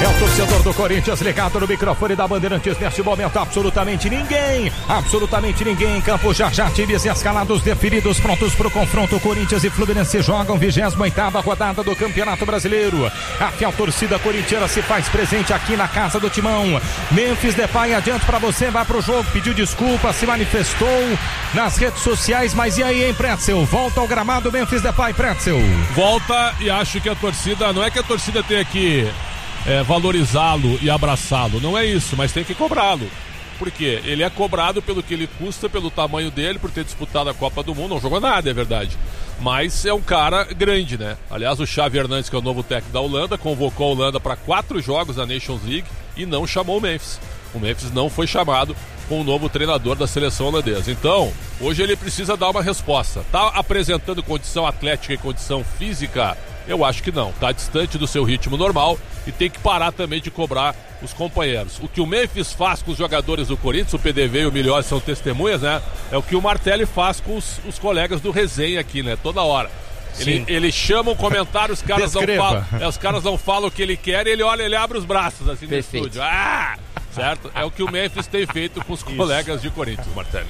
É o torcedor do Corinthians ligado no microfone da Bandeirantes. Neste momento, absolutamente ninguém em campo. Já times escalados, definidos, prontos para o confronto. Corinthians e Fluminense jogam 28ª rodada do Campeonato Brasileiro. A fiel torcida corintiana se faz presente aqui na casa do Timão. Memphis Depay, adiante para você, vai pro jogo, pediu desculpa, se manifestou nas redes sociais, mas e aí, hein, Pretzel? Volta ao gramado, Memphis Depay, Pretzel. Volta, e acho que a torcida, não é que a torcida tenha que valorizá-lo e abraçá-lo, não é isso, mas tem que cobrá-lo. Por quê? Ele é cobrado pelo que ele custa, pelo tamanho dele, por ter disputado a Copa do Mundo. Não jogou nada, é verdade, mas é um cara grande, né? Aliás, o Xavi Hernandes, que é o novo técnico da Holanda, convocou a Holanda para 4 jogos da Nations League e não chamou o Memphis. O Memphis não foi chamado com o novo treinador da seleção holandesa. Então, hoje ele precisa dar uma resposta. Tá apresentando condição atlética e condição física? Eu acho que não. Tá distante do seu ritmo normal e tem que parar também de cobrar os companheiros. O que o Memphis faz com os jogadores do Corinthians, o PDV e o Milhões são testemunhas, né? É o que o Martelli faz com os colegas do Resenha aqui, né? Toda hora. Ele chama um comentário, os caras não falam, os caras não falam o que ele quer e ele olha, ele abre os braços assim no estúdio. Certo? É o que o Memphis tem feito com os colegas de Corinthians, Martelli.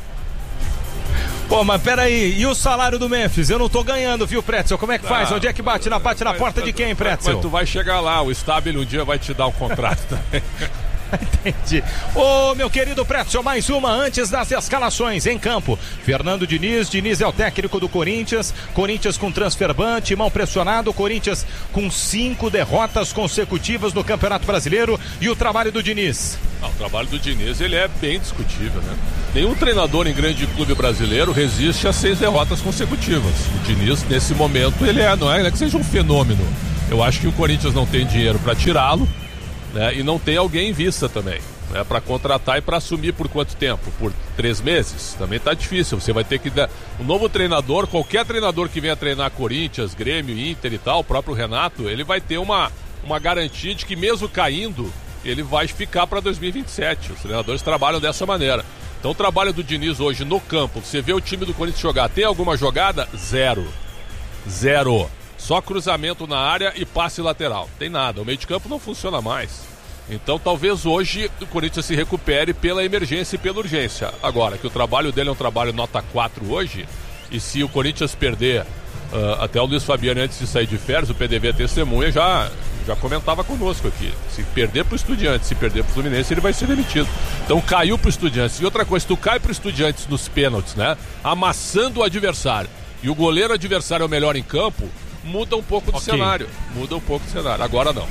Pô, mas peraí, e o salário do Memphis? Eu não tô ganhando, viu, Pretzel? Como é que faz? Onde é que bate na porta de quem, Pretzel? Mas tu vai chegar lá, o Stabile um dia vai te dar um contrato também. Entendi. Ô, meu querido Pretzel, mais uma antes das escalações em campo. Fernando Diniz é o técnico do Corinthians. Corinthians com transfer ban, Timão pressionado. Corinthians com 5 derrotas consecutivas no Campeonato Brasileiro. E o trabalho do Diniz? O trabalho do Diniz, ele é bem discutível, né? Nenhum treinador em grande clube brasileiro resiste a 6 derrotas consecutivas. O Diniz, nesse momento, ele não é que seja um fenômeno. Eu acho que o Corinthians não tem dinheiro para tirá-lo, né? E não tem alguém em vista também, né? Para contratar e para assumir por quanto tempo? Por 3 meses? Também tá difícil. Você vai ter que dar um novo treinador, qualquer treinador que venha treinar Corinthians, Grêmio, Inter e tal, o próprio Renato, ele vai ter uma garantia de que mesmo caindo, ele vai ficar para 2027. Os treinadores trabalham dessa maneira. Então o trabalho do Diniz hoje no campo, você vê o time do Corinthians jogar, tem alguma jogada? Zero. Só cruzamento na área e passe lateral. Tem nada, o meio de campo não funciona mais. Então talvez hoje o Corinthians se recupere pela emergência e pela urgência. Agora, que o trabalho dele é um trabalho nota 4 hoje, e se o Corinthians perder, até o Luiz Fabiano antes de sair de férias, o PDV testemunha, já comentava conosco aqui. Se perder pro Estudiantes, se perder pro Fluminense, ele vai ser demitido. Então caiu pro Estudiantes. E outra coisa, se tu cai pro Estudiantes nos pênaltis, né? Amassando o adversário, e o goleiro adversário é o melhor em campo, muda um pouco do cenário. Agora não.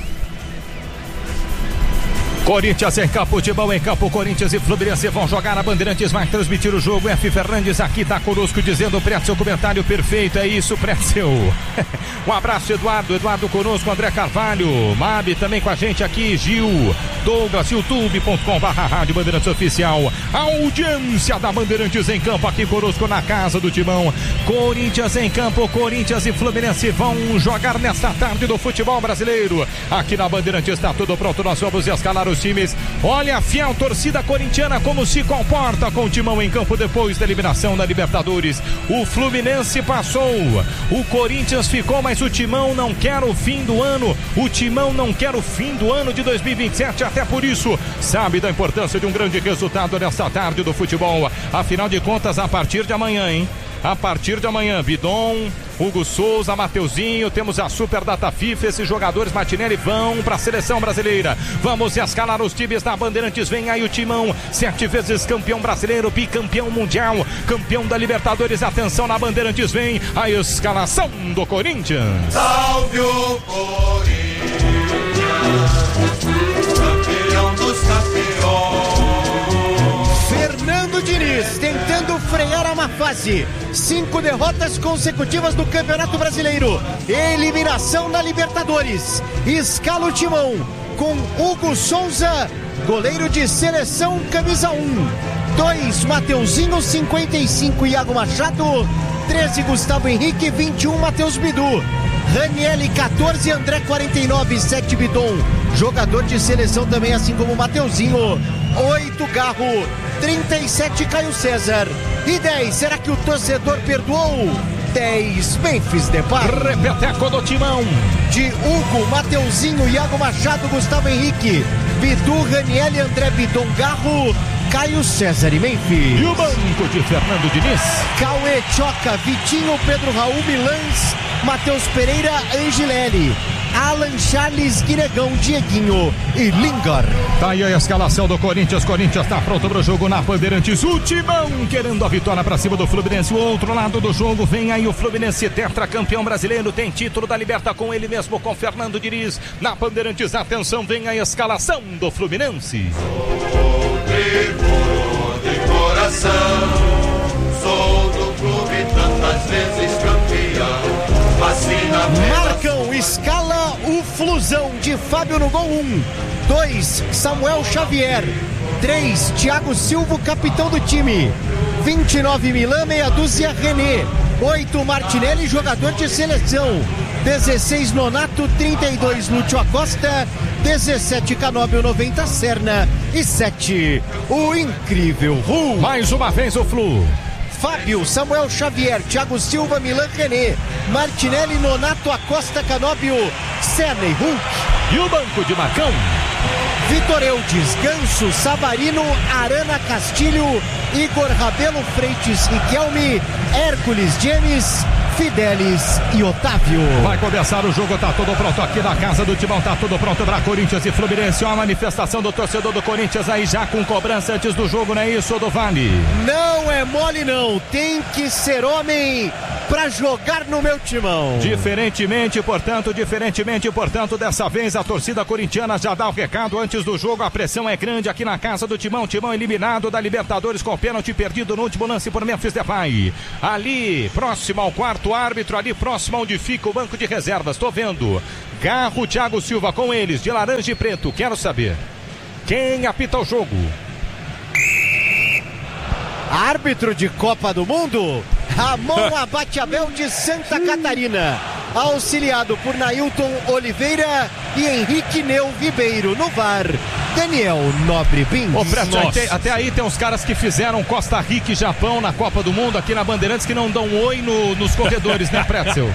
Corinthians em campo, Timão em campo, Corinthians e Fluminense vão jogar, a Bandeirantes vai transmitir o jogo. F. Fernandes aqui tá conosco dizendo, Pretzel, comentário perfeito, é isso, Pretzel. Um abraço, Eduardo conosco, André Carvalho, Mabi também com a gente aqui, Gil, Douglas, youtube.com/Rádio Bandeirantes Oficial, a audiência da Bandeirantes em campo aqui conosco na casa do Timão. Corinthians em campo, Corinthians e Fluminense vão jogar nesta tarde do futebol brasileiro. Aqui na Bandeirantes está tudo pronto, nós vamos escalar os times. Olha a fiel torcida corintiana como se comporta com o Timão em campo depois da eliminação da Libertadores. O Fluminense passou, o Corinthians ficou, mas o Timão não quer o fim do ano. O Timão não quer o fim do ano de 2027, até por isso sabe da importância de um grande resultado nesta tarde do futebol. Afinal de contas, a partir de amanhã, hein? A partir de amanhã, Bidon, Hugo Souza, Mateuzinho, temos a Super Data FIFA, esses jogadores Martinelli vão para a seleção brasileira. Vamos escalar os times da Bandeirantes, vem aí o Timão, 7 vezes campeão brasileiro, bicampeão mundial, campeão da Libertadores, atenção na Bandeirantes, vem a escalação do Corinthians. Salve o Corinthians, campeão dos campeões. Fernando Diniz tentando frear a má fase. 5 derrotas consecutivas no Campeonato Brasileiro. Eliminação na Libertadores. Escala o Timão com Hugo Souza, goleiro de seleção, camisa 1. 2, Mateuzinho, 55, Iago Machado. 13, Gustavo Henrique, 21, Matheus Bidu. Ranielli, 14, André, 49, 7, Bidon, jogador de seleção também, assim como Mateuzinho. 8, Garro, 37, Caio César. E 10, será que o torcedor perdoou? 10, Memphis Depay. Repeteco do timão. De Hugo, Mateuzinho, Iago Machado, Gustavo Henrique, Bidu, Raniel, André Bidon, Garro, Caio César e Memphis. E o banco de Fernando Diniz. Cauê, Choca, Vitinho, Pedro Raul, Milans, Matheus Pereira, Angelelli, Alan, Charles, Guinegão, Dieguinho e Lingard. Tá aí a escalação do Corinthians. Corinthians tá pronto pro jogo na Bandeirantes. O timão querendo a vitória pra cima do Fluminense. O outro lado do jogo vem aí o Fluminense, tetracampeão brasileiro. Tem título da Liberta com ele mesmo, com Fernando Diniz. Na Bandeirantes, atenção, vem a escalação do Fluminense. Sou tricolor de coração, sou do clube tantas vezes campeão. Marcam, escala o Flusão de Fábio no gol 1, 2, Samuel Xavier, 3, Thiago Silva, capitão do time, 29, Milan, meia dúzia, René, 8, Martinelli, jogador de seleção, 16, Nonato, 32, Lúcio Acosta, 17, Canóbio, 90, Serna e 7, o incrível Hulk. Mais uma vez o Flu. Fábio, Samuel Xavier, Thiago Silva, Milan, René, Martinelli, Nonato, Acosta, Canóbio, Serna e Hulk. E o banco de Marcão. Vitor Eudes, Ganso, Savarino, Arana, Castilho, Igor Rabelo, Freitas, Riquelme, Hércules, James, Fidelis e Otávio. Vai começar o jogo, tá tudo pronto aqui na casa do Timão, tá tudo pronto para Corinthians e Fluminense. Uma manifestação do torcedor do Corinthians aí já com cobrança antes do jogo, não é isso, do Vale? Não é mole não, tem que ser homem pra jogar no meu timão. Diferentemente, portanto, dessa vez a torcida corintiana já dá o recado antes do jogo. A pressão é grande aqui na casa do Timão. Timão eliminado da Libertadores com pênalti perdido no último lance por Memphis Depay. Ali, próximo ao quarto árbitro, ali próximo onde fica o banco de reservas. Tô vendo Garro, Thiago Silva com eles, de laranja e preto. Quero saber quem apita o jogo. Árbitro de Copa do Mundo, Ramon Abate-Abel de Santa Catarina, auxiliado por Nailton Oliveira e Henrique Neu Ribeiro. No VAR, Daniel Nobre Bins. Ô, Preto, até aí tem uns caras que fizeram Costa Rica e Japão na Copa do Mundo aqui na Bandeirantes que não dão oi nos corredores, né, Pretzel?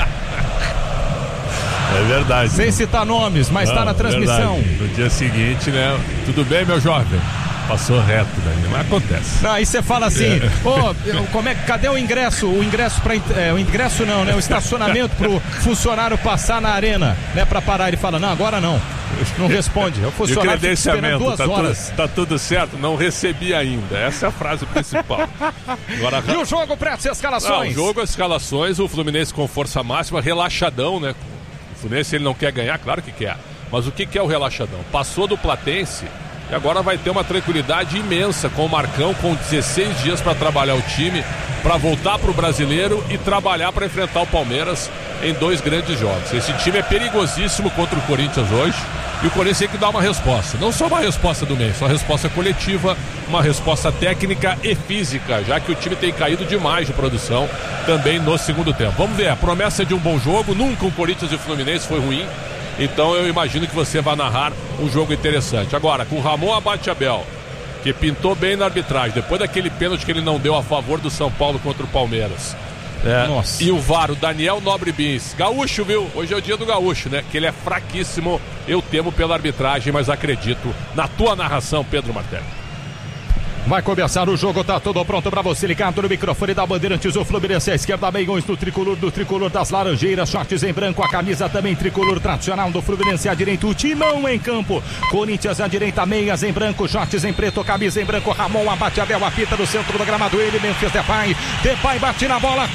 É verdade. Sem citar nomes, mas tá na transmissão. Verdade. No dia seguinte, né? Tudo bem, meu jovem? Passou reto, né? Mas acontece. Aí você fala assim, cadê o ingresso? O ingresso não, né? O estacionamento pro funcionário passar na arena, né? Pra parar. Ele fala, não, agora não. Não responde. O funcionário fica esperando 2 horas. Tá tudo certo? Não recebi ainda. Essa é a frase principal. Agora, e o jogo, Preto, as escalações? O jogo, as escalações, o Fluminense com força máxima, relaxadão, né? O Fluminense, ele não quer ganhar, claro que quer. Mas o que é o relaxadão? Passou do Platense e agora vai ter uma tranquilidade imensa com o Marcão, com 16 dias para trabalhar o time, para voltar para o Brasileiro e trabalhar para enfrentar o Palmeiras em 2 grandes jogos. Esse time é perigosíssimo contra o Corinthians hoje e o Corinthians tem que dar uma resposta. Não só uma resposta do meio, só uma resposta coletiva, uma resposta técnica e física, já que o time tem caído demais de produção também no segundo tempo. Vamos ver, a promessa de um bom jogo, nunca o Corinthians e o Fluminense foi ruim. Então eu imagino que você vai narrar um jogo interessante. Agora, com o Ramon Abate-Abel, que pintou bem na arbitragem, depois daquele pênalti que ele não deu a favor do São Paulo contra o Palmeiras. Nossa. E o VAR, o Daniel Nobre Bins. Gaúcho, viu? Hoje é o dia do Gaúcho, né? Que ele é fraquíssimo. Eu temo pela arbitragem, mas acredito na tua narração, Pedro Martelli. Vai começar o jogo, tá tudo pronto pra você, ligado no microfone da Bandeirantes. O Fluminense à esquerda, meiões do tricolor das Laranjeiras, shorts em branco, a camisa também tricolor tradicional do Fluminense à direita, o Timão em campo, Corinthians à direita, meias em branco, shorts em preto, camisa em branco, Ramon Abate-Abel, apita do centro do gramado, ele, Memphis Depay bate na bola,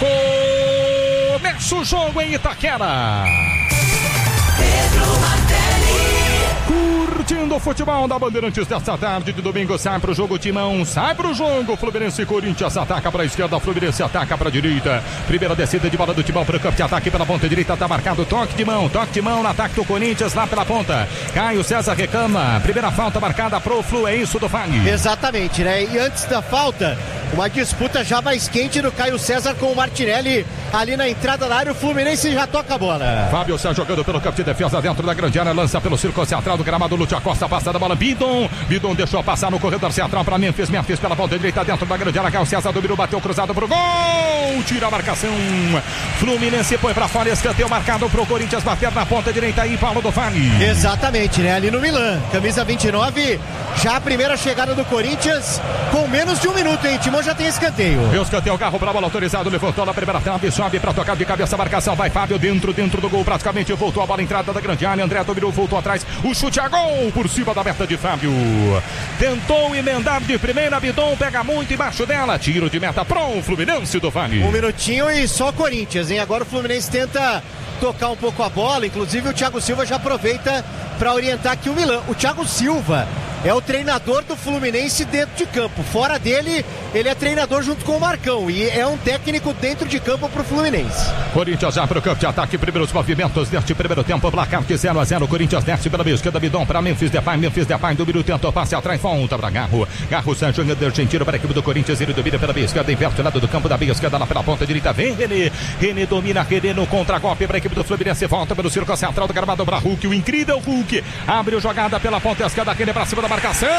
começa o jogo em Itaquera. Pedro Martelli. Curtindo o futebol da Bandeirantes desta tarde de domingo, sai pro jogo Timão, sai pro jogo Fluminense e Corinthians, ataca pra esquerda, Fluminense ataca pra direita, primeira descida de bola do Timão pro campo de ataque pela ponta direita, tá marcado toque de mão no ataque do Corinthians lá pela ponta, Caio César reclama, primeira falta marcada pro Flu, é isso do Vale. Exatamente, né? E antes da falta, Uma disputa já mais quente do Caio César com o Martinelli ali na entrada da área. O Fluminense já toca a bola. Fábio está jogando pelo campo de defesa dentro da grande área, lança pelo círculo central do gramado. Lúcio Acosta passa da bola. Bidon deixou passar no corredor central para Memphis pela ponta direita dentro da grande área. Caio César dominou, bateu cruzado pro gol, tira a marcação. Fluminense põe para fora, escanteio marcado pro Corinthians bater na ponta direita aí, Paulo do Vale. Exatamente, né? Ali no Milan, camisa 29, já a primeira chegada do Corinthians com menos de um minuto, hein? Timão já tem escanteio. Escanteio, o carro para a bola autorizado, levantou na primeira trave, sobe para tocar de cabeça, marcação, vai Fábio dentro do gol, praticamente voltou a bola, entrada da grande área, André dominou, voltou atrás, o chute a gol por cima da meta de Fábio. Tentou emendar de primeira, Bidon pega muito embaixo dela, tiro de meta pro Fluminense do Vale. Um minutinho e só Corinthians, hein? Agora o Fluminense tenta tocar um pouco a bola, inclusive o Thiago Silva já aproveita para orientar aqui o Milan. O Thiago Silva é o treinador do Fluminense dentro de campo. Fora dele, ele é treinador junto com o Marcão e é um técnico dentro de campo pro Fluminense. Corinthians já pro campo de ataque, primeiros movimentos deste primeiro tempo, placar de 0-0, Corinthians desce pela esquerda, Bidon para Memphis Depay, domina o tento, passe atrás, volta para Garro Sancho, argentino para a equipe do Corinthians, ele domina pela esquerda, inverte o lado do campo da meia esquerda, lá pela ponta direita, vem René domina, René no contra-golpe para a equipe do Fluminense, volta pelo círculo central do gramado para Hulk, o incrível Hulk, abriu jogada pela ponta esquerda, René para cima da marcação,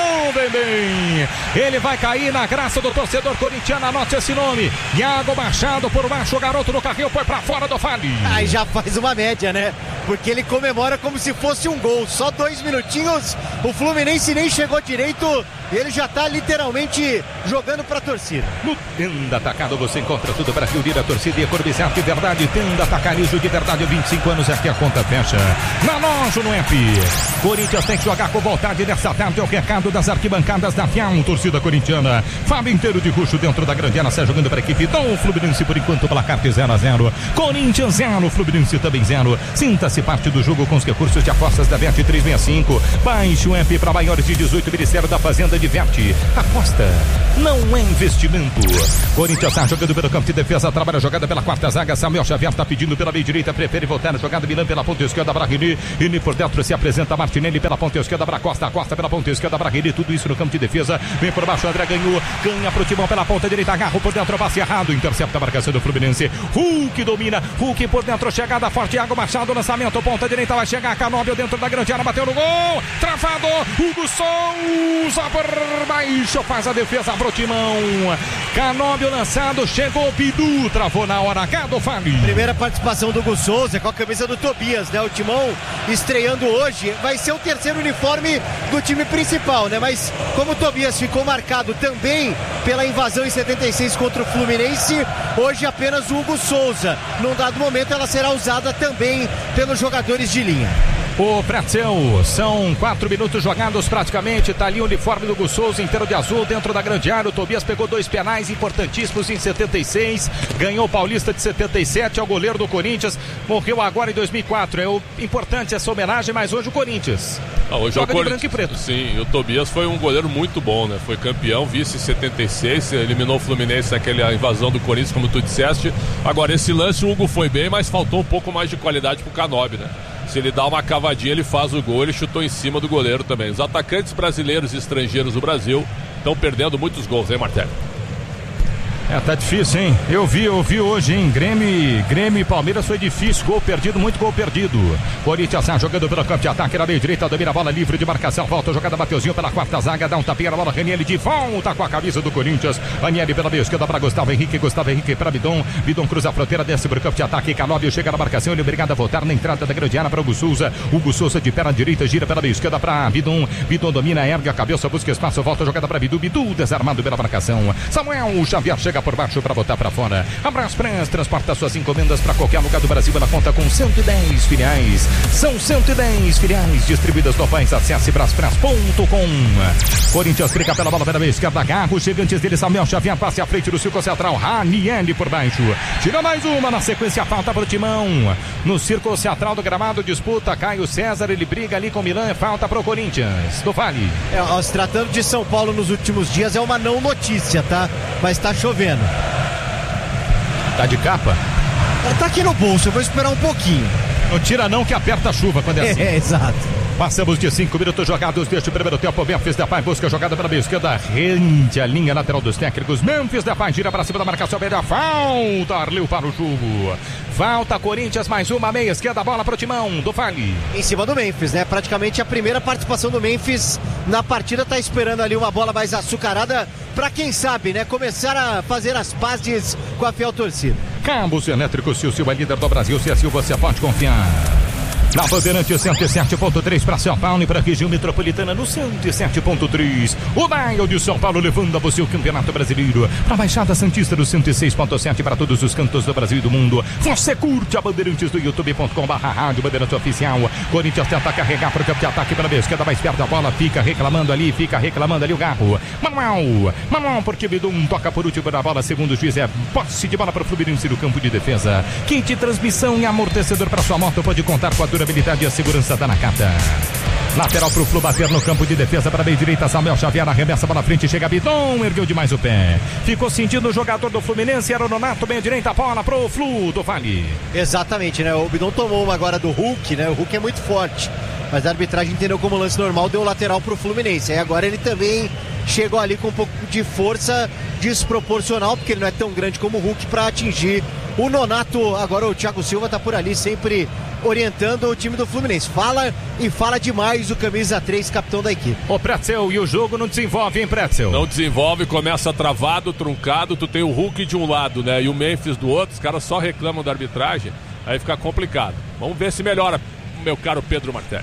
bem, ele vai cair na graça do torcedor corintiano, anote esse nome, Iago Machado por baixo, o garoto no carrinho foi pra fora do Vale. Aí já faz uma média, né? Porque ele comemora como se fosse um gol, só 2 minutinhos, o Fluminense nem chegou direito e ele já tá literalmente jogando pra torcida. No Tenda Atacado você encontra tudo para reunir a torcida e economizar de verdade. Tenda Atacarejo de verdade, 25 anos é que a conta fecha. Na loja no F. Corinthians tem que jogar com vontade nessa tarde, é o recado das arquibancadas da Fial, torcida corintiana. Fábio inteiro de Ruxo dentro da grande área, sai jogando para a equipe do Fluminense por enquanto, placar de 0-0. Corinthians 0, Fluminense também 0. Sinta-se parte do jogo com os recursos de apostas da Bet 365. Baixe o app para maiores de 18, Ministério da Fazenda diverte. Aposta não é investimento. Corinthians está jogando pelo campo de defesa, trabalha a jogada pela quarta zaga. Samuel Xavier está pedindo pela meia direita, prefere voltar na jogada. Milan pela ponta esquerda para René. René por dentro se apresenta Martinelli pela ponta esquerda para Costa. Costa pela ponta esquerda para René. Tudo isso no campo de defesa. Vem por baixo, André ganha pro Timão pela ponta direita. Agarro por dentro, passe errado. Intercepta a marcação do Fluminense. Hulk domina. Hulk por dentro, chegada forte. Iago Machado, lançamento, ponta direita. Vai chegar Canóbio dentro da grande área. Bateu no gol. Travado. Hugo Souza por baixo. Faz a defesa pro Timão. Canóbio lançado. Chegou Bidu. Travou na hora H do Vale. Primeira participação do Hugo Souza com a camisa do Tobias, né? O Timão estreando hoje. Vai ser o terceiro uniforme do time principal, né? Mas como o Tobias ficou marcado também pela invasão em 76 contra o Fluminense, hoje apenas o Hugo Souza. Num dado momento ela será usada também pelos jogadores de linha. O Pretzel, são 4 minutos jogados praticamente, tá ali o uniforme do Hugo Souza inteiro de azul dentro da grande área. O Tobias pegou 2 penais importantíssimos em 76, ganhou o Paulista de 77, é o goleiro do Corinthians, morreu agora em 2004, é importante essa homenagem, mas hoje o Corinthians hoje joga é o de branco e preto. Sim, o Tobias foi um goleiro muito bom, né? Foi campeão, vice em 76, eliminou o Fluminense naquela invasão do Corinthians, como tu disseste. Agora esse lance o Hugo foi bem, mas faltou um pouco mais de qualidade pro Canóbio, né? Se ele dá uma cavadinha, ele faz o gol, ele chutou em cima do goleiro também. Os atacantes brasileiros e estrangeiros do Brasil estão perdendo muitos gols, hein, Martelli? Tá difícil, hein? Eu vi hoje, hein? Grêmio e Palmeiras foi difícil, gol perdido, muito gol perdido. Corinthians jogando pelo campo de ataque na meia direita, domina a bola livre de marcação, volta a jogada, Mateuzinho pela quarta zaga, dá um tapinha na bola, Ranieri de volta com a camisa do Corinthians. Ranieri pela meia esquerda para Gustavo Henrique para Bidon cruza a fronteira, desce pro campo de ataque, Canóbio chega na marcação, ele é obrigado a voltar na entrada da grande área para Hugo Souza de perna direita, gira pela meia esquerda para Bidon domina, ergue a cabeça, busca espaço, volta a jogada para Bidu desarmado pela marcação. Samuel Xavier chega por baixo para botar para fora. A Braspress transporta suas encomendas para qualquer lugar do Brasil. Ela conta com 110 filiais. São 110 filiais distribuídas no país. Acesse braspress.com. Corinthians clica pela bola pela meia esquerda. Garro chega antes dele. Samuel Xavier passe à frente do círculo central. Ranieri por baixo. Tira mais uma na sequência. Falta para o Timão. No círculo central do gramado. Disputa. Caio César. Ele briga ali com o Milan. Falta para o Corinthians. Do Vale. Se tratando de São Paulo nos últimos dias, é uma não notícia, tá? Mas tá chovendo. Tá de capa? Tá aqui no bolso, eu vou esperar um pouquinho. Não tira não que aperta a chuva quando é assim. Exato. Passamos de 5 minutos jogados deste primeiro tempo. Memphis Depay busca a jogada pela esquerda, rende a linha lateral dos técnicos. Memphis Depay gira para cima da marcação, média, falta, Arleu para o jogo. Falta, Corinthians, mais uma, meia esquerda, bola para o timão do Fali. Em cima do Memphis, né? Praticamente a primeira participação do Memphis na partida, tá esperando ali uma bola mais açucarada para quem sabe, né? Começar a fazer as pazes com a fiel torcida. Cabos elétricos, se o Silva é líder do Brasil, se a Silva você pode confiar. Na Bandeirante 107.3 para São Paulo e para a região metropolitana no 107.3. O Dial de São Paulo levando a você o Campeonato Brasileiro. Para a Baixada Santista do 106.7 para todos os cantos do Brasil e do mundo. Você curte a Bandeirantes do youtube.com/rádio Bandeirantes Oficial. Corinthians tenta carregar para o campo de ataque pela vez. Queda mais perto da bola, fica reclamando ali o Garro. Manuel, porque Bidum toca por último na bola, segundo o juiz, é posse de bola para o Fluminense no campo de defesa. Kit transmissão e amortecedor para sua moto, pode contar com a durabilidade e a segurança da Nakata. Lateral pro Flu bater no campo de defesa para a meia direita. Samuel Xavier arremessa para frente, chega Bidon, ergueu demais o pé. Ficou sentindo o jogador do Fluminense, era o Nonato, meia direita, bola pro Flu do Vale. Exatamente, né? O Bidon tomou uma agora do Hulk, né? O Hulk é muito forte, mas a arbitragem entendeu como lance normal, deu lateral pro Fluminense. Aí agora ele também chegou ali com um pouco de força desproporcional, porque ele não é tão grande como o Hulk para atingir o Nonato. Agora o Thiago Silva tá por ali sempre orientando o time do Fluminense. Fala demais o camisa 3, capitão da equipe. Ô Pretzel, e o jogo não desenvolve, hein, Pretzel? Não desenvolve, começa travado, truncado. Tu tem o Hulk de um lado, né, e o Memphis do outro. Os caras só reclamam da arbitragem, aí fica complicado. Vamos ver se melhora, meu caro Pedro Martelli.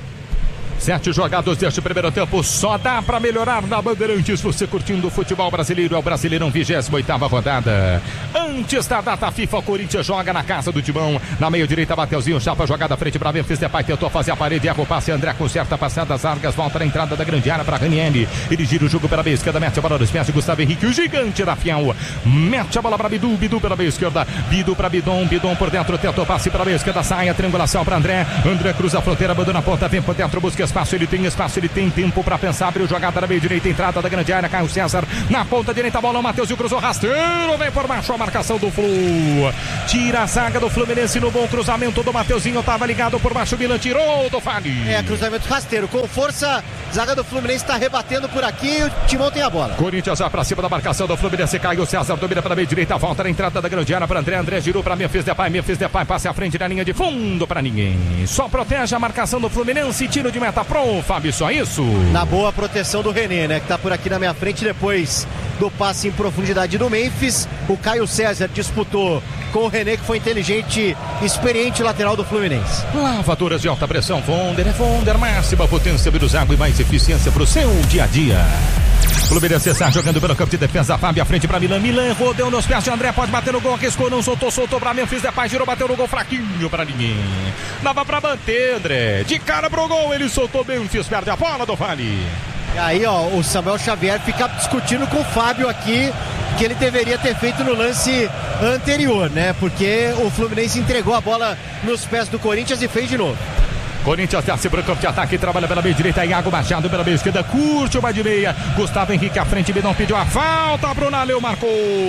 7 jogados deste primeiro tempo, só dá pra melhorar na Bandeirantes. Você curtindo o futebol brasileiro, é o Brasileirão 28ª rodada. Antes da data FIFA, o Corinthians joga na casa do Timão. Na meia direita, Mateuzinho chapa, jogada frente pra Memphis Depay, tentou fazer a parede, erra o passe, André conserta, passadas largas, volta na entrada da grande área pra Ranieri. Ele gira o jogo pela meia esquerda, mete a bola nos pés de Gustavo Henrique, o gigante da Fiel. Mete a bola pra Bidu pela meia esquerda, Bidu pra Bidon por dentro, tentou passe pela meia esquerda, sai a triangulação pra André cruza a fronteira, abandona a ponta, vem por dentro, busca espaço, ele tem tempo pra pensar, abriu jogada na meia direita, entrada da grande área, Caio César, na ponta direita, a bola, o Mateuzinho cruzou rasteiro, vem por baixo a marcação do Flu, tira a zaga do Fluminense no bom cruzamento do Mateuzinho, tava ligado por baixo, o Milan tirou do Fali. Cruzamento rasteiro, com força, zaga do Fluminense tá rebatendo por aqui, o Timão tem a bola. Corinthians já pra cima da marcação do Fluminense, Caio César domina pela meia direita, volta na entrada da grande área para André girou pra Memphis Depay, passe à frente da linha de fundo pra ninguém, só protege a marcação do Fluminense, tiro de meta pro Fábio, só isso. Na boa proteção do René, né, que tá por aqui na minha frente depois do passe em profundidade do Memphis. O Caio César disputou com o René, que foi inteligente, experiente, lateral do Fluminense. Lavadoras de alta pressão Fonder, máxima potência, menos água e mais eficiência pro seu dia a dia. Fluminense está jogando pelo campo de defesa, Fábio à frente para Milan, rodeu nos pés de André, pode bater no gol, arriscou, não soltou para Memphis Depay, girou, bateu no gol, fraquinho para ninguém. Dava para manter, André, de cara pro gol, ele soltou Memphis, perde a bola do Vale. E aí, ó, o Samuel Xavier fica discutindo com o Fábio aqui, que ele deveria ter feito no lance anterior, né, porque o Fluminense entregou a bola nos pés do Corinthians e fez de novo. Corinthians desce para o campo de ataque, trabalha pela meia direita, Iago Machado pela meia esquerda, curte uma de meia, Gustavo Henrique à frente, Bidon pediu a falta, Bruno Aleu marcou,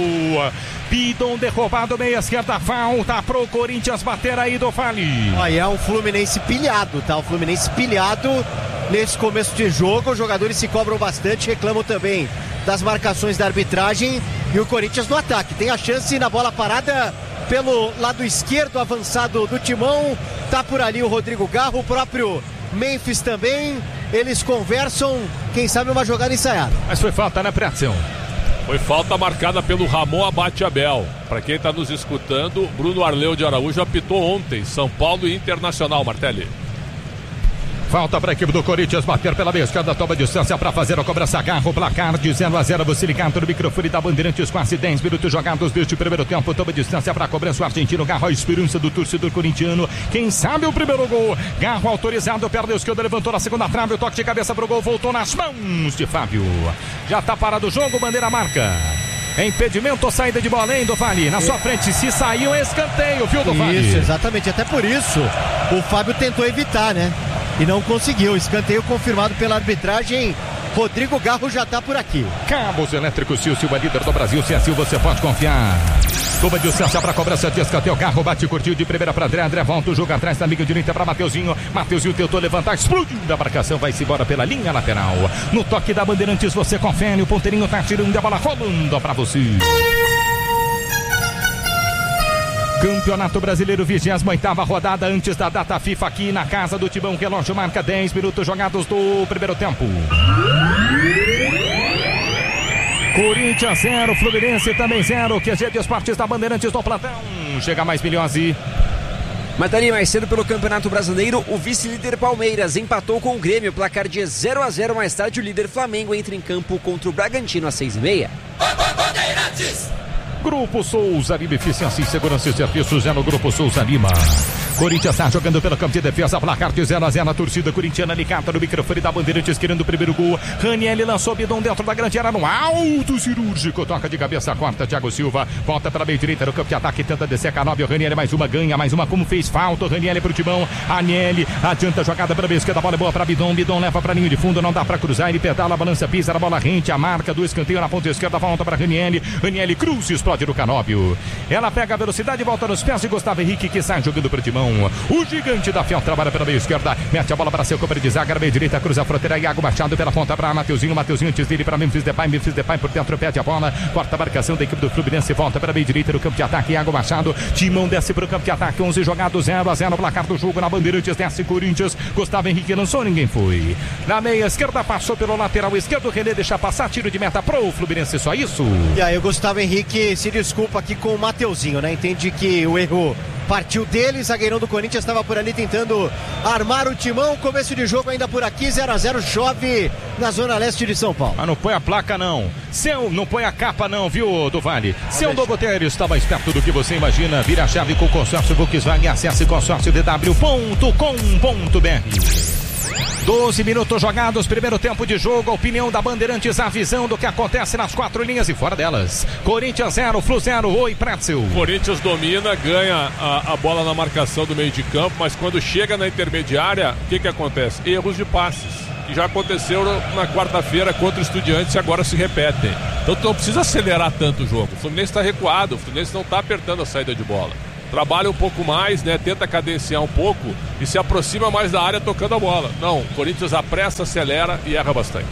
Bidon derrubado, meia esquerda, falta pro Corinthians bater aí do Fali. Aí é um Fluminense pilhado, tá? O Fluminense pilhado nesse começo de jogo, os jogadores se cobram bastante, reclamam também das marcações da arbitragem, e o Corinthians no ataque, tem a chance na bola parada pelo lado esquerdo avançado do Timão, tá por ali o Rodrigo Garro, o próprio Memphis também, eles conversam, quem sabe uma jogada ensaiada. Mas foi falta, né, Pretzel? Foi falta marcada pelo Ramon Abate Abel. Para quem está nos escutando, Bruno Arleu de Araújo apitou ontem, São Paulo e Internacional, Martelli. Falta para a equipe do Corinthians bater pela meia esquerda, toma distância para fazer a cobrança, Garro, placar de 0-0, você ligado no microfone da Bandeirantes, quase 10 minutos jogados deste primeiro tempo, toma distância para a cobrança, o argentino Garro, a esperança do torcedor corintiano, quem sabe o primeiro gol, Garro autorizado, perna esquerda, levantou na segunda trave, o toque de cabeça pro gol, voltou nas mãos de Fábio, já tá parado o jogo, bandeira marca. Impedimento ou saída de bola, hein, do Vale? Na sua frente, se saiu, é escanteio, viu, do Vale? Isso, exatamente, até por isso o Fábio tentou evitar, né? E não conseguiu, escanteio confirmado pela arbitragem. Rodrigo Garro já tá por aqui. Cabos elétricos, se o Silva é líder do Brasil, se é assim você pode confiar. Toma distância para cobrança de escanteio. O carro bate, curtiu de primeira para André. André volta o jogo atrás da liga direita para Mateuzinho. Mateuzinho tentou levantar, explodiu da marcação. Vai-se embora pela linha lateral. No toque da Bandeirantes, você confere. O ponteirinho tá tirando a bola rolando para você. Campeonato Brasileiro, 28ª rodada antes da data FIFA aqui na casa do Timão. Relógio marca 10 minutos jogados do primeiro tempo. Corinthians 0, Fluminense também 0. QG de Esportes da Bandeirantes no plantão. Chega mais Milhose. Mas ali mais cedo pelo Campeonato Brasileiro, o vice-líder Palmeiras empatou com o Grêmio, placar de 0-0. Mais tarde o líder Flamengo entra em campo contra o Bragantino às 6h30. Bandeirantes! Grupo Souza Lima, eficiência e segurança e serviços é no Grupo Souza Lima. Corinthians está jogando pelo campo de defesa, placar de 0-0. A torcida corintiana ligada no microfone da Bandeirantes querendo o primeiro gol. Raniel lançou o bidão dentro da grande área no alto cirúrgico, toca de cabeça, corta Thiago Silva, volta para a meia direita no campo de ataque, tenta descer Canóbio. Raniel mais uma, ganha mais uma, como fez falta. Raniel pro Timão, Aniele adianta a jogada para a esquerda, a bola é boa para Bidon, Bidon leva para linha de fundo, não dá para cruzar, ele pedala, balança, pisa, a bola rente, a marca do escanteio na ponta esquerda, volta para Raniel, Raniel cruza e explode no Canóbio. Ela pega a velocidade, volta nos pés de Gustavo Henrique, que sai jogando pro Timão. O gigante da Fiel trabalha pela meia esquerda, mete a bola para seu companheiro de zaga, meia direita, cruza a fronteira, Iago Machado pela ponta para Mateuzinho, Mateuzinho antes dele para Memphis Depay por dentro, pede a bola, corta a marcação da equipe do Fluminense, volta para a meia direita no campo de ataque, Iago Machado, Timão desce para o campo de ataque, 11 jogados, 0-0, placar do jogo na Bandeirantes, desce Corinthians, Gustavo Henrique lançou, ninguém foi. Na meia esquerda, passou pelo lateral esquerdo, René deixa passar, tiro de meta pro Fluminense, só isso. E aí o Gustavo Henrique se desculpa aqui com o Mateuzinho, né? Entende que o erro partiu dele, zagueirão do Corinthians estava por ali tentando armar o Timão. Começo de jogo ainda por aqui, 0-0, chove na zona leste de São Paulo. Mas não põe a placa não, não põe a capa não, viu, do Vale. Seu Dogo Teres está mais perto do que você imagina. Vira a chave com o consórcio Volkswagen, acesse consórciodw.com.br. 12 minutos jogados, primeiro tempo de jogo, opinião da Bandeirantes, a visão do que acontece nas quatro linhas e fora delas. Corinthians 0, Flu 0, oi Pretzel. Corinthians domina, ganha a bola na marcação do meio de campo, mas quando chega na intermediária, o que acontece? Erros de passes, que já aconteceu na quarta-feira contra o Estudiantes e agora se repetem. Então não precisa acelerar tanto o jogo, o Fluminense está recuado, o Fluminense não está apertando a saída de bola. Trabalha um pouco mais, né? Tenta cadenciar um pouco e se aproxima mais da área tocando a bola. Não, o Corinthians apressa, acelera e erra bastante.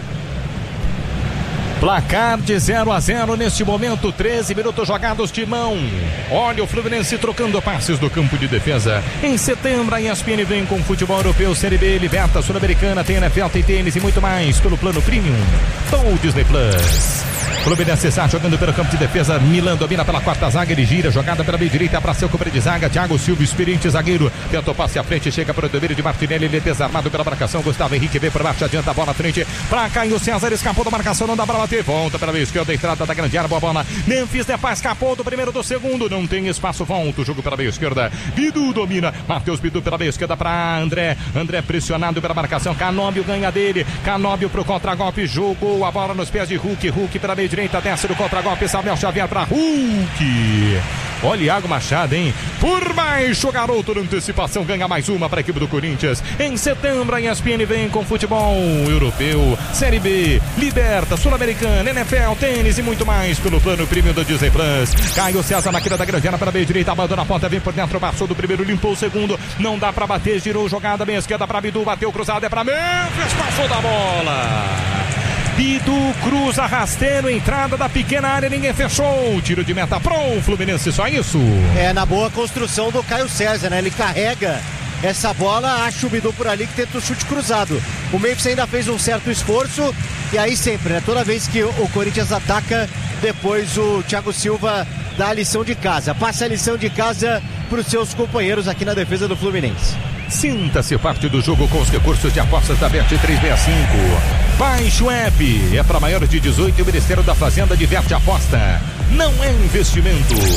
Placar de 0-0 neste momento, 13 minutos jogados, Timão. Olha o Fluminense trocando passes do campo de defesa. Em setembro a ESPN vem com futebol europeu, Série B, Liberta, Sul-Americana, tem NFL, tem tênis e muito mais pelo plano Premium ou Disney Plus. Fluminense está jogando pelo campo de defesa, Milan domina pela quarta zaga, ele gira, jogada pela meia direita para seu companheiro de zaga, Thiago Silva, experiente zagueiro, tenta o passe à frente, chega para o domínio de Martinelli, ele é desarmado pela marcação, Gustavo Henrique vem por baixo, adianta a bola à frente, para Caio César, escapou da marcação, não dá para bater, volta pela meia esquerda, entrada da grande área, boa bola, Memphis Depay escapou do primeiro do segundo, não tem espaço, volta o jogo pela meia esquerda, Bidu domina, Matheus Bidu pela meia esquerda para André pressionado pela marcação, Canóbio ganha dele, Canóbio pro contra-golpe, jogou a bola nos pés de Hulk pela meia direita, desce do contra-golpe, Samuel Xavier para Hulk. Olha Iago Machado, hein? Por baixo, o garoto na antecipação ganha mais uma para a equipe do Corinthians. Em setembro, a ESPN vem com futebol europeu, Série B, Liberta, Sul-Americana, NFL, tênis e muito mais pelo plano Premium do Disney Plus. Caio César na queda da grande área para a meia direita, abandona a ponta, vem por dentro, passou do primeiro, limpou o segundo, não dá para bater, girou jogada, meia esquerda para Bidu, bateu cruzado, é para Memphis, passou da bola. Bidu cruza rasteiro, entrada da pequena área, ninguém fechou, tiro de meta pro Fluminense, só isso. É na boa construção do Caio César, né? Ele carrega essa bola, acha o Bidu por ali que tenta o chute cruzado. O Memphis ainda fez um certo esforço e aí sempre, né? Toda vez que o Corinthians ataca, depois o Thiago Silva dá a lição de casa, passa a lição de casa para os seus companheiros aqui na defesa do Fluminense. Sinta-se parte do jogo com os recursos de apostas da Bet365. Baixe o app, é para maiores de 18 e o Ministério da Fazenda diverte a aposta. Não é investimento.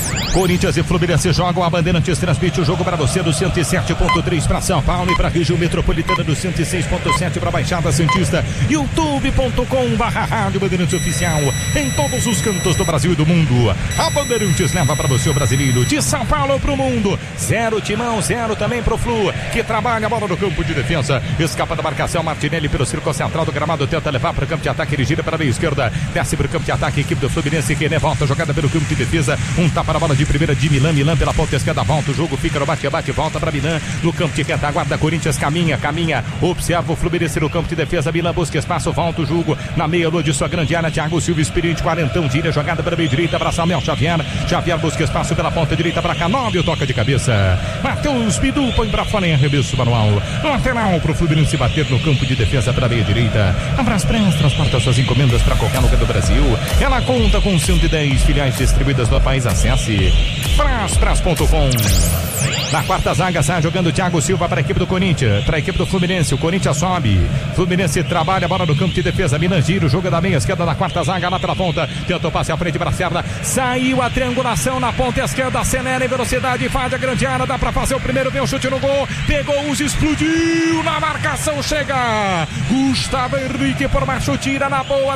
Corinthians e Fluminense jogam, a Bandeirantes transmite o jogo para você do 107.3 para São Paulo e para a região metropolitana do 106.7 para a Baixada Santista. youtube.com/rádio Bandeirantes Oficial em todos os cantos do Brasil e do mundo. A Bandeirantes leva para você o brasileiro de São Paulo para o mundo. 0 Timão, 0 também para o Flu, que trabalha a bola no campo de defesa. Escapa da marcação, Martinelli pelo círculo central do gramado, tenta levar para o campo de ataque, ele gira para a meia esquerda, desce para o campo de ataque, equipe do Fluminense, que volta jogada pelo campo de defesa, um tapa na bola de primeira de Milan pela ponta esquerda, volta o jogo, fica no bate-bate, volta para Milan, no campo de retaguarda, Corinthians caminha, observa o Fluminense no campo de defesa, Milan busca espaço, volta o jogo, na meia-lua de sua grande área, Thiago Silva, experiente, quarentão, gira, jogada para a meia direita, para Samuel Xavier busca espaço pela ponta direita, para Canóbio, toca de cabeça, Matheus Bidu põe para fora em arremesso manual, lateral para o Fluminense bater no campo de defesa para a meia direita, Abras Press transporta suas encomendas para qualquer lugar do Brasil, ela conta com 110 filiais distribuídas no país, acesse Braspress.com. Na quarta zaga sai jogando Thiago Silva para a equipe do Corinthians, para a equipe do Fluminense, o Corinthians sobe, Fluminense trabalha a bola no campo de defesa, Milan gira, o jogo da meia esquerda na quarta zaga, lá pela ponta, tenta o passe à frente para a Serra, saiu a triangulação na ponta esquerda, acelera em velocidade, faz a grande área, dá para fazer o primeiro, vem o chute no gol, pegou os, explodiu, na marcação chega, Gustavo Henrique por baixo, tira na boa,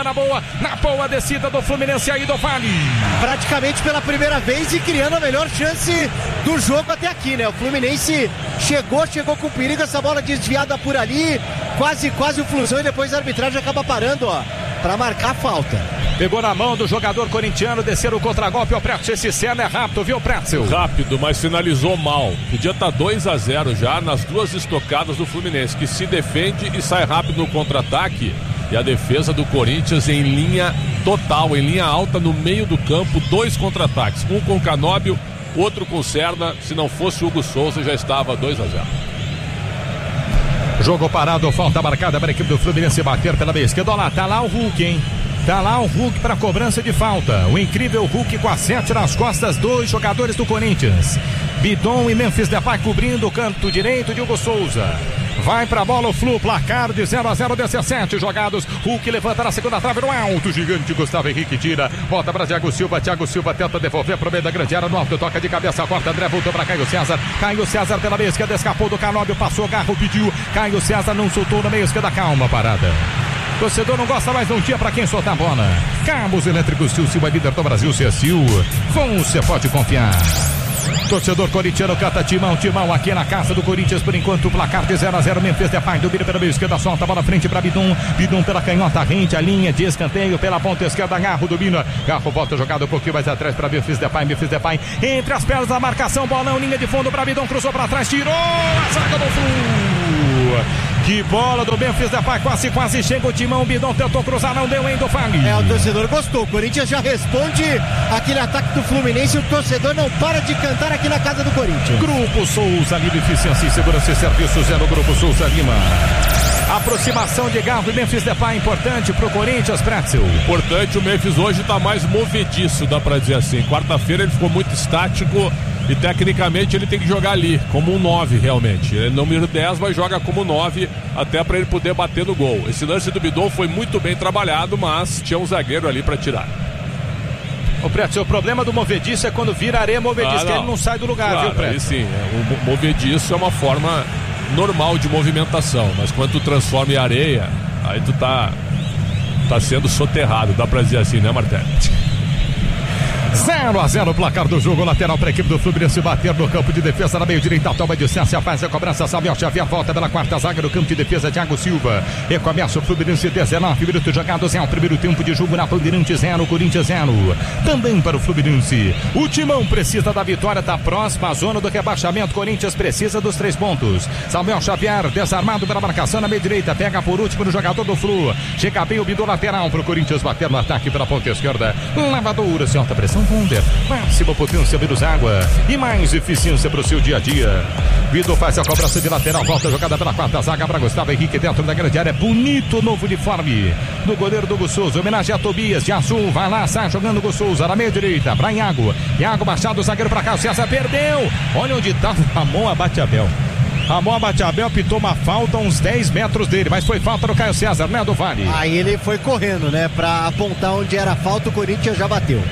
descida do Fluminense aí do Vale. Praticamente pela primeira vez e criando a melhor chance do jogo até aqui, né? O Fluminense chegou com perigo, essa bola desviada por ali, quase o Flusão, e depois a arbitragem acaba parando, ó, pra marcar a falta. Pegou na mão do jogador corintiano, descer o contragolpe, o Pretzel, esse cena é rápido, viu, Pretzel? Rápido, mas finalizou mal. Podia estar 2-0 já nas duas estocadas do Fluminense, que se defende e sai rápido no contra-ataque. E a defesa do Corinthians em linha total, em linha alta no meio do campo, 2 contra-ataques, um com Canóbio, outro com Serna. Se não fosse o Hugo Souza, já estava 2-0. Jogo parado, falta marcada para a equipe do Fluminense bater pela meia esquerda. Olha lá, tá lá o Hulk, hein? Tá lá o Hulk para cobrança de falta. O incrível Hulk com a 7 nas costas, 2 jogadores do Corinthians. Bidon e Memphis Depay cobrindo o canto direito de Hugo Souza. Vai pra bola o Flu, placar de 0-0, 17 jogados. Hulk levanta na segunda trave no alto, gigante Gustavo Henrique tira, volta pra Thiago Silva tenta devolver pro meio da grande área, no alto, toca de cabeça, corta André, voltou pra Caio César pela meia esquerda, escapou do Canóbio, passou, Garro pediu, Caio César não soltou na meia esquerda, calma, parada. Torcedor não gosta mais, não tinha pra quem soltar a bola. Cabos elétricos Sil, é líder do Brasil, Sil. Você pode confiar. Torcedor corintiano canta Timão aqui na casa do Corinthians, por enquanto o placar de 0-0, Memphis Depay domina pela meia esquerda, solta a bola frente para Bidon pela canhota, rente a linha de escanteio pela ponta esquerda, Garro domina, Garro volta jogada um pouquinho mais atrás para Memphis Depay, entre as pernas da marcação, bolão, linha de fundo para Bidon, cruzou para trás, tirou a zaga do Flu. Que bola do Memphis Depay, quase chega o Timão, Bidon tentou cruzar, não deu, hein, do Fag. O torcedor gostou, o Corinthians já responde aquele ataque do Fluminense, o torcedor não para de cantar aqui na casa do Corinthians. Grupo Souza Lima, eficiência e segurança e serviços é no Grupo Souza Lima. Aproximação de Garro e Memphis Depay importante pro Corinthians, Pretzel. Importante, o Memphis hoje tá mais movediço, dá pra dizer assim. Quarta-feira ele ficou muito estático e tecnicamente ele tem que jogar ali, como um 9 realmente. Ele é número 10, mas joga como 9 até pra ele poder bater no gol. Esse lance do Bidon foi muito bem trabalhado, mas tinha um zagueiro ali pra tirar. Ô Pretzel, o problema do movediço é quando vira areia movediço, que ele não sai do lugar, claro, viu, Pretzel? Aí sim, o movediço é uma forma normal de movimentação, mas quando tu transforma em areia, aí tu tá sendo soterrado, dá pra dizer assim, né, Martelli? 0-0 o placar do jogo, lateral para a equipe do Fluminense bater no campo de defesa na meio direita, toma distância, faz a cobrança, Samuel Xavier volta pela quarta zaga no campo de defesa, Thiago Silva, recomeça o Fluminense, 19 minutos jogados, é o primeiro tempo de jogo na Bandeirantes 0, Corinthians 0, também para o Fluminense, o Timão precisa da vitória, está próxima à zona do rebaixamento, Corinthians precisa dos 3 pontos, Samuel Xavier desarmado pela marcação na meia direita, pega por último no jogador do Flu, chega bem o Bidon lateral para o Corinthians bater no ataque pela ponta esquerda, lavadora, sem alta pressão, Wunder, máxima potência menos água e mais eficiência para o seu dia a dia. Bidon faz a cobrança de lateral, volta a jogada pela quarta zaga para Gustavo Henrique dentro da grande área, bonito o novo uniforme do goleiro do Hugo Souza, homenagem a Tobias de azul, vai lá, sai jogando o Hugo Souza na meia direita, para Iago Machado, zagueiro para cá, o César perdeu, olha onde está Ramon Abate-Abel. Ramon Abate-Abel pitou uma falta uns 10 metros dele, mas foi falta do Caio César, né, do Vale? Aí ele foi correndo, né, pra apontar onde era falta, o Corinthians já bateu.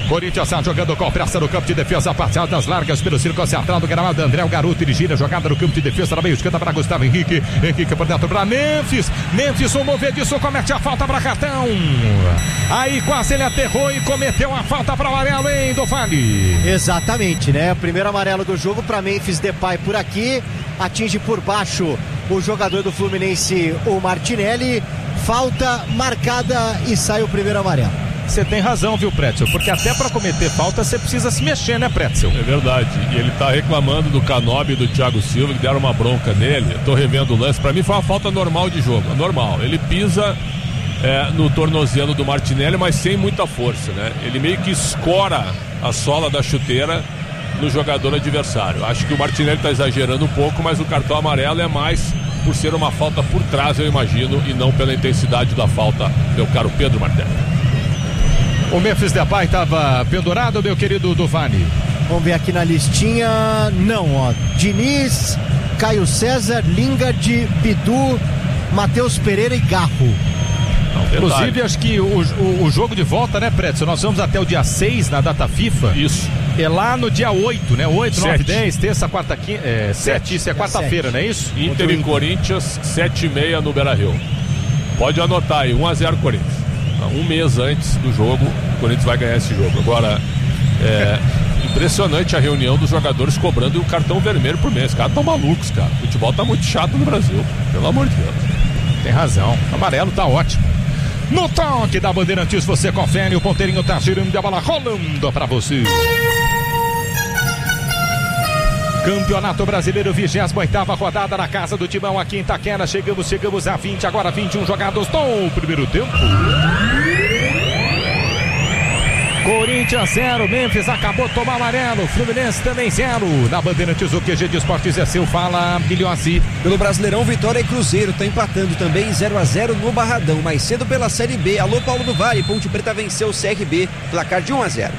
Corinthians está jogando com pressa no campo de defesa, parcial das largas pelo círculo central do gramado. André, o garoto, dirigir a jogada no campo de defesa, na meia esquerda para Gustavo Henrique. Henrique por dentro para Memphis. Memphis, o movediço, comete a falta para cartão. Aí quase ele aterrou e cometeu a falta para o amarelo, hein, do Vale. Exatamente, né? O primeiro amarelo do jogo para Memphis Depay por aqui. Atinge por baixo o jogador do Fluminense, o Martinelli. Falta marcada e sai o primeiro amarelo. Você tem razão, viu, Pretzel? Porque até para cometer falta você precisa se mexer, né, Pretzel? É verdade. E ele tá reclamando do Canóbio e do Thiago Silva, que deram uma bronca nele. Eu tô revendo o lance. Pra mim foi uma falta normal de jogo. Normal. Ele pisa no tornozelo do Martinelli, mas sem muita força, né? Ele meio que escora a sola da chuteira no jogador adversário. Acho que o Martinelli tá exagerando um pouco, mas o cartão amarelo é mais por ser uma falta por trás, eu imagino, e não pela intensidade da falta, meu caro Pedro Martelli. O Memphis Depay estava pendurado, meu querido Duvani? Vamos ver aqui na listinha. Não, ó. Diniz, Caio César, Lingard, Bidu, Matheus Pereira e Garro. Inclusive, acho que o jogo de volta, né, Pretzel? Nós vamos até o dia 6 na data FIFA. Isso. É lá no dia 8, né? 8, 9, 7. 10, terça, quarta, quinta. 7, isso é quarta-feira, não é isso? Inter e Corinthians, 7h30 no Beira-Rio. Pode anotar aí, 1-0 Corinthians. Um mês antes do jogo, o Corinthians vai ganhar esse jogo. Agora, impressionante a reunião dos jogadores cobrando o cartão vermelho por mês. Os caras estão malucos, cara. O futebol tá muito chato no Brasil, pelo amor de Deus. Tem razão. O amarelo tá ótimo. No toque da Bandeirantes, você confere, o ponteirinho tá girando e a bola rolando pra você. Campeonato Brasileiro, 28ª rodada na casa do Timão aqui em Itaquera. Chegamos a 20, agora 21 jogados no primeiro tempo. Corinthians 0, Memphis acabou de tomar amarelo, Fluminense também 0. Na Bandeirantes, o QG de Esportes é seu, fala Bilhossi. Pelo Brasileirão, Vitória e Cruzeiro tá empatando também 0-0 no Barradão. Mais cedo pela Série B, alô Paulo do Vale, Ponte Preta venceu o CRB, placar de 1-0.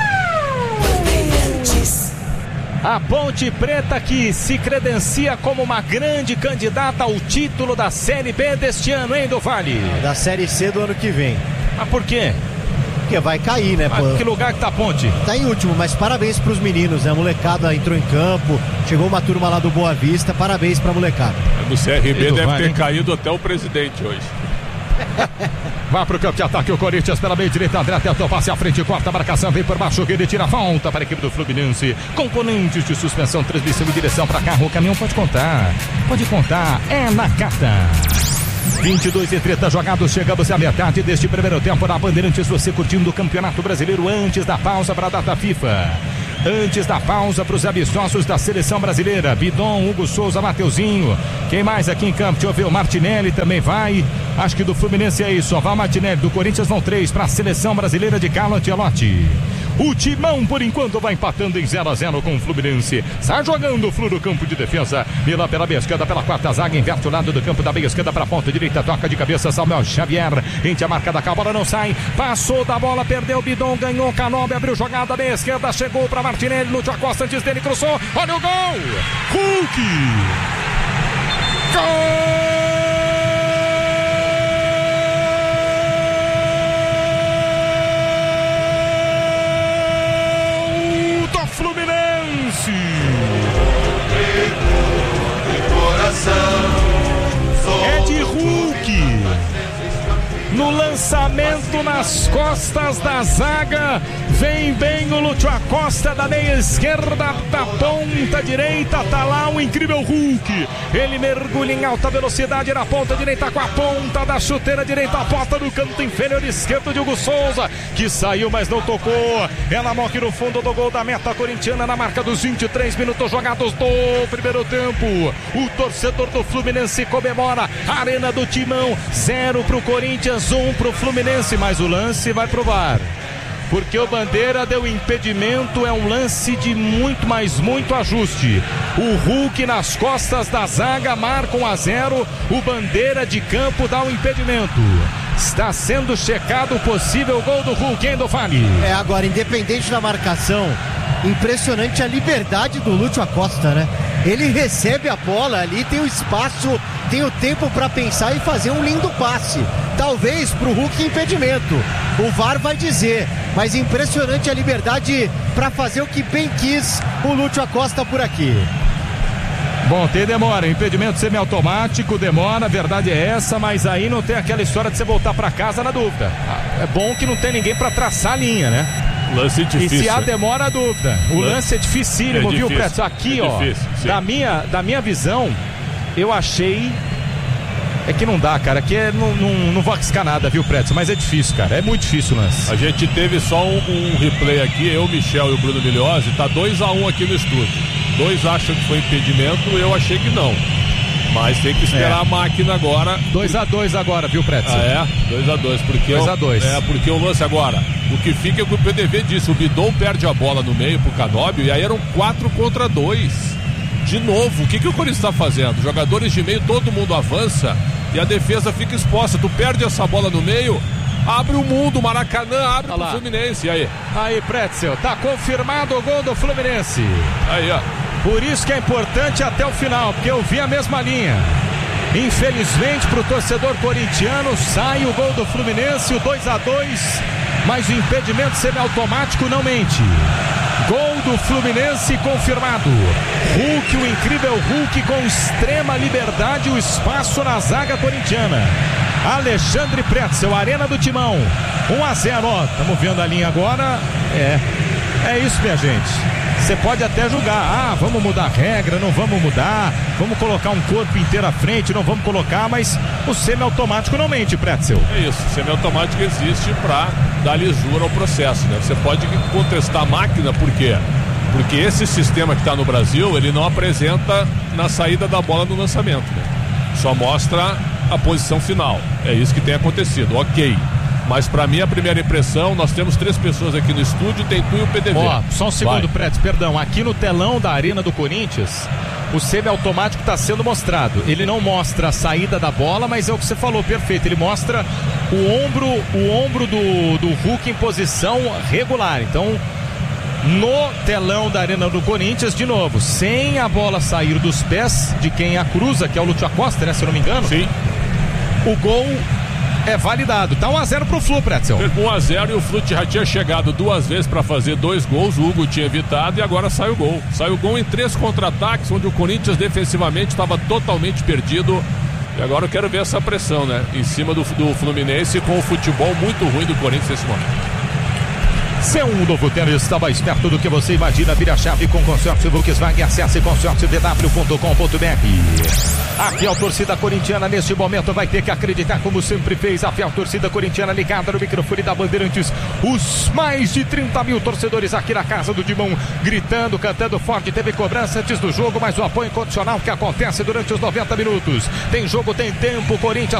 A Ponte Preta que se credencia como uma grande candidata ao título da Série B deste ano, hein, do Vale? Da Série C do ano que vem. Mas por quê? Porque vai cair, né? Mas que lugar que tá a Ponte? Tá em último, mas parabéns pros meninos, né? A molecada entrou em campo, chegou uma turma lá do Boa Vista, parabéns pra molecada. No CRB deve ter caído até o presidente hoje. Vai pro campo de ataque o Corinthians pela meia direita. André tentou passe à frente, corta a marcação, vem por baixo, ele tira a falta para a equipe do Fluminense. Componentes de suspensão, transmissão e direção para carro. O caminhão pode contar, é na carta. 22:30 jogados, chegamos à metade deste primeiro tempo na Bandeirantes. Você curtindo o Campeonato Brasileiro antes da pausa para a data FIFA. Antes da pausa para os amistosos da Seleção Brasileira. Bidon, Hugo Souza, Mateuzinho. Quem mais aqui em campo? Deixa eu ver, o Martinelli também vai. Acho que do Fluminense é isso, só vai o Martinelli. Do Corinthians vão 3 para a Seleção Brasileira de Carlo Ancelotti. O Timão, por enquanto, vai empatando em 0-0 com o Fluminense. Sai jogando o Flu no campo de defesa. Milan pela meia esquerda, pela quarta zaga. Inverte o lado do campo da meia esquerda para a ponta direita. Toca de cabeça, Samuel Xavier. Entre a marca da bola não sai. Passou da bola, perdeu o Bidon, ganhou Canóbio, abriu jogada meia esquerda. Chegou para Martinelli, Lúcio Acosta antes dele, cruzou. Olha o gol! Hulk! Gol! Fluminense. É de Hulk. No lançamento nas costas da zaga, vem bem o Lúcio Acosta da meia esquerda, da ponta direita, tá lá o incrível Hulk. Ele mergulha em alta velocidade na ponta direita com a ponta da chuteira direita, a porta do canto inferior esquerdo de Hugo Souza, que saiu, mas não tocou. Ela morre no fundo do gol da meta corintiana na marca dos 23 minutos jogados do primeiro tempo. O torcedor do Fluminense comemora. Arena do Timão, 0 pro Corinthians, 1 pro Fluminense, mas o lance vai pro VAR. Porque o Bandeira deu impedimento, é um lance de muito ajuste. O Hulk nas costas da zaga marca 1-0, o Bandeira de campo dá um impedimento. Está sendo checado o possível gol do Hulk, hein, do Vale? Agora, independente da marcação, impressionante a liberdade do Lúcio Acosta, né? Ele recebe a bola ali, tem o espaço, tem o tempo para pensar e fazer um lindo passe. Talvez pro Hulk impedimento, O VAR vai dizer, mas impressionante a liberdade para fazer o que bem quis o Lúcio Acosta por aqui. Bom, tem demora, impedimento semiautomático, demora, a verdade é essa, mas aí não tem aquela história de você voltar para casa na dúvida. É bom que não tem ninguém para traçar a linha, né? Lance difícil. E se há demora, a dúvida. O lance é dificílimo, viu, Preto? Aqui, da minha visão, eu achei... É que não dá, cara, que não vou arriscar nada, viu, Preto? Mas é difícil, cara, é muito difícil o lance. A gente teve só um replay aqui, eu, o Michel e o Bruno Milhozzi, tá 2-1 aqui no estúdio. 2 acham que foi impedimento, eu achei que não. Mas tem que esperar a máquina agora. 2-2 agora, viu, Preto? 2-2, porque 2-2. Porque o lance agora, o que fica é que o PDV disse, o Bidon perde a bola no meio pro Canóbio e aí eram 4 contra 2. De novo, o que o Corinthians está fazendo? Jogadores de meio, todo mundo avança e a defesa fica exposta. Tu perde essa bola no meio, abre o mundo, o Maracanã abre pro Fluminense. E aí? Aí, Pretzel, tá confirmado o gol do Fluminense. Aí, ó. Por isso que é importante até o final, porque eu vi a mesma linha. Infelizmente pro torcedor corintiano sai o gol do Fluminense, o 2-2, mas o impedimento semiautomático não mente. Gol do Fluminense confirmado. Hulk, o incrível Hulk com extrema liberdade, o espaço na zaga corintiana. Alexandre Pretzel, Arena do Timão, 1-0, ó, estamos vendo a linha agora. É isso, minha gente. Você pode até julgar, vamos mudar a regra, não vamos mudar, vamos colocar um corpo inteiro à frente, não vamos colocar, mas o semiautomático não mente, Pretzel. É isso, o semiautomático existe para dar lisura ao processo, né? Você pode contestar a máquina, por quê? Porque esse sistema que está no Brasil, ele não apresenta na saída da bola no lançamento, né? Só mostra a posição final, é isso que tem acontecido, ok. Mas pra mim a primeira impressão, nós temos 3 pessoas aqui no estúdio, tem tu e o PDV. Ó, só um segundo, Preto, perdão. Aqui no telão da Arena do Corinthians, o semiautomático está sendo mostrado. Ele não mostra a saída da bola, mas é o que você falou, perfeito. Ele mostra o ombro do Hulk em posição regular. Então, no telão da Arena do Corinthians, de novo, sem a bola sair dos pés de quem a cruza, que é o Lúcio Acosta, né, se eu não me engano. Sim. O gol é validado, tá 1-0 pro Flu, Pretzel. 1-0 e o Flu já tinha chegado 2 vezes para fazer 2 gols, o Hugo tinha evitado e agora sai o gol. Sai o gol em 3 contra-ataques, onde o Corinthians defensivamente estava totalmente perdido. E agora eu quero ver essa pressão, né? Em cima do Fluminense, com o futebol muito ruim do Corinthians nesse momento. Ser um novo tênis está mais perto do que você imagina. Vira a chave com consórcio Volkswagen. Acesse consórciovw.com.br. A fiel torcida corintiana neste momento vai ter que acreditar, como sempre fez. A fiel torcida corintiana ligada no microfone da Bandeirantes. Os mais de 30 mil torcedores aqui na casa do Dimão, gritando, cantando forte. Teve cobrança antes do jogo, mas o apoio incondicional que acontece durante os 90 minutos. Tem jogo, tem tempo. Corinthians